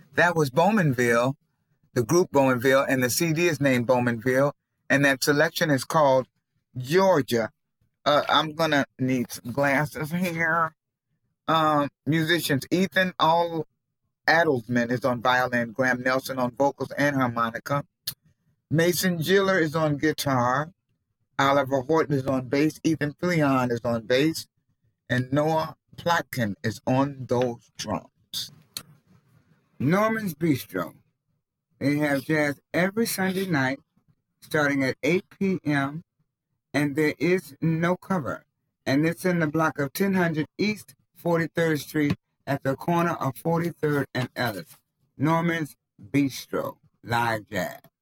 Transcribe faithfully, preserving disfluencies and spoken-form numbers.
That was Bowmanville, the group Bowmanville, and the C D is named Bowmanville, and that selection is called Georgia. Uh, I'm gonna need some glasses here. Um, musicians: Ethan All Adelsman is on violin, Graham Nelson on vocals and harmonica, Mason Giller is on guitar, Oliver Horton is on bass, Ethan Filion is on bass, and Noah Plotkin is on those drums. Norman's Bistro. They have jazz every Sunday night, starting at eight p.m., and there is no cover. And it's in the block of ten hundred East forty-third Street at the corner of forty-third and Ellis. Norman's Bistro, live jazz.